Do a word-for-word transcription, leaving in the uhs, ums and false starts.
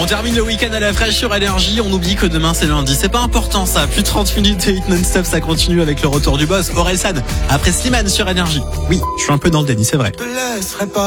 On termine le week-end à la fraîche sur Énergie. On oublie que demain c'est lundi. C'est pas important ça. Plus de trente minutes de hit non-stop. Ça continue avec le retour du boss. Orelsan. Après Slimane sur Énergie. Oui, je suis un peu dans le déni, c'est vrai.